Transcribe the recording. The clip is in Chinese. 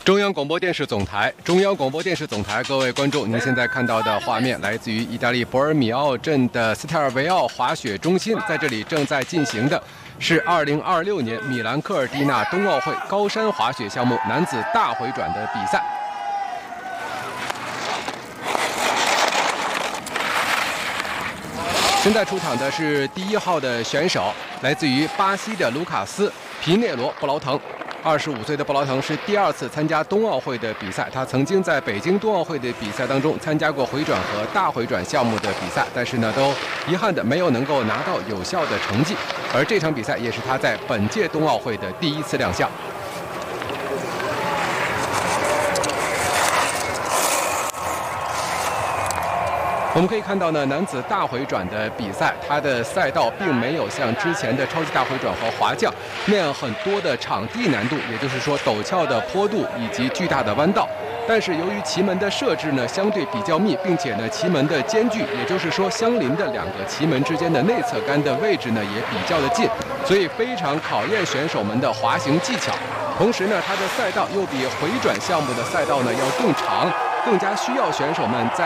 中央广播电视总台，各位观众，您现在看到的画面来自于意大利博尔米奥镇的斯泰尔维奥滑雪中心，在这里正在进行的是2026年米兰科尔蒂纳冬奥会高山滑雪项目男子大回转的比赛。现在出场的是第1号的选手，来自于巴西的卢卡斯·皮内罗·布劳腾。25岁的布劳腾是第2次参加冬奥会的比赛，他曾经在北京冬奥会的比赛当中参加过回转和大回转项目的比赛，但是呢，都遗憾的没有能够拿到有效的成绩。而这场比赛也是他在本届冬奥会的第1次亮相。我们可以看到呢，男子大回转的比赛，它的赛道并没有像之前的超级大回转和滑降那样很多的场地难度，也就是说陡峭的坡度以及巨大的弯道。但是由于旗门的设置呢相对比较密，并且呢旗门的间距，也就是说相邻的2个旗门之间的内侧杆的位置呢也比较的近，所以非常考验选手们的滑行技巧。同时呢，它的赛道又比回转项目的赛道呢要更长，更加需要选手们在